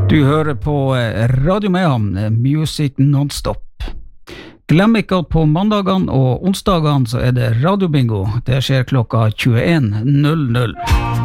Du hører på Radio Mayhem, Music Non-Stop. Glem ikke at på mandagene og onsdagene så er det radiobingo. Det skjer klokka 21.00.